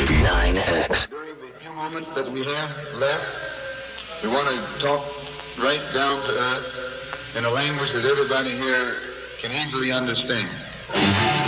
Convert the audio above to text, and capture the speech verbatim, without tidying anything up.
eighty-nine X. During the few moments that we have left, we want to talk right down to earth in a language that everybody here can easily understand.